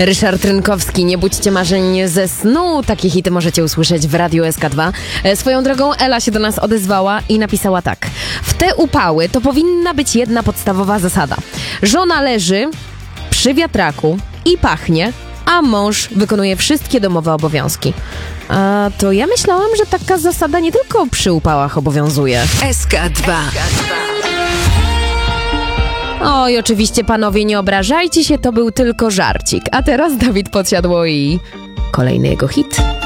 Ryszard Rynkowski, nie budźcie marzeń ze snu. Takie hity możecie usłyszeć w Radiu SK2. Swoją drogą Ela się do nas odezwała i napisała tak. W te upały to powinna być jedna podstawowa zasada. Żona leży przy wiatraku i pachnie, a mąż wykonuje wszystkie domowe obowiązki. A to ja myślałam, że taka zasada nie tylko przy upałach obowiązuje. SK2. Oj, oczywiście panowie, nie obrażajcie się, to był tylko żarcik. A teraz Dawid Podsiadło i kolejny jego hit.